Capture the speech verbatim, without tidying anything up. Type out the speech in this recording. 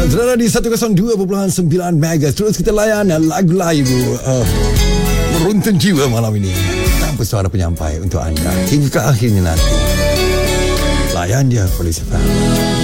Terada di seratus dua perpuluhan sembilan Mega. Terus kita layan lagu live uh, meruntun jiwa malam ini tanpa suara penyampai untuk anda hingga ke akhirnya nanti. Layan dia Police F M.